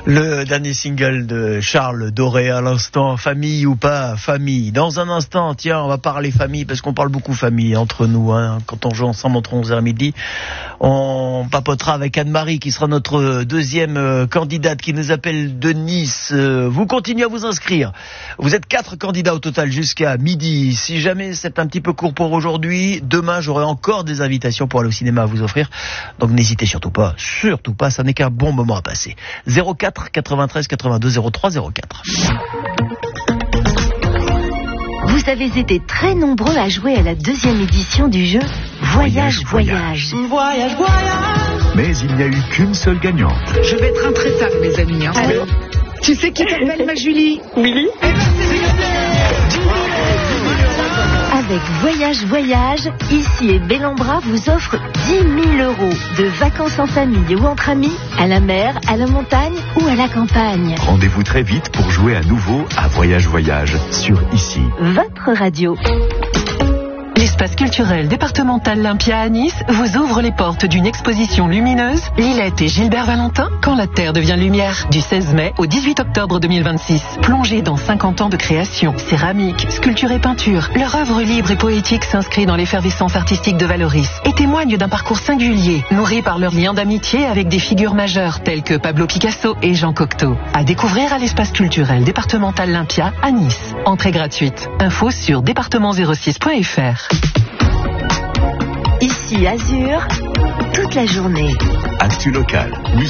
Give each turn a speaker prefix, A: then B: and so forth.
A: Le dernier single de Charles Doré à l'instant, famille ou pas famille. Dans un instant, tiens, on va parler famille parce qu'on parle beaucoup famille entre nous. Quand on joue ensemble entre 11h et midi, on papotera avec Anne-Marie qui sera notre deuxième candidate qui nous appelle de Nice. Vous continuez à vous inscrire. Vous êtes 4 candidats au total jusqu'à midi. Si jamais c'est un petit peu court pour aujourd'hui, demain j'aurai encore des invitations pour aller au cinéma à vous offrir. Donc n'hésitez surtout pas, ça n'est qu'un bon moment à passer. 04 93 82 03 04.
B: Vous avez été très nombreux à jouer à la deuxième édition du jeu Voyage.
C: Mais il n'y a eu qu'une seule gagnante.
D: Je vais être intraitable, mes amis. Alors, tu sais qui t'appelle, ma Julie?
B: Oui. Avec Voyage, ici et Bellambra vous offre 10 000 € de vacances en famille ou entre amis, à la mer, à la montagne ou à la campagne.
C: Rendez-vous très vite pour jouer à nouveau à Voyage sur Ici.
B: Votre radio.
E: L'espace culturel départemental Olympia à Nice vous ouvre les portes d'une exposition lumineuse, Lilette et Gilbert Valentin, Quand la Terre devient lumière, du 16 mai au 18 octobre 2026. Plongez dans 50 ans de création, céramique, sculpture et peinture, leur œuvre libre et poétique s'inscrit dans l'effervescence artistique de Valoris et témoigne d'un parcours singulier, nourri par leur lien d'amitié avec des figures majeures telles que Pablo Picasso et Jean Cocteau. À découvrir à l'espace culturel départemental Olympia à Nice. Entrée gratuite. Info sur département06.fr.
B: Ici Azur, toute la journée.
C: Actu locale, musique.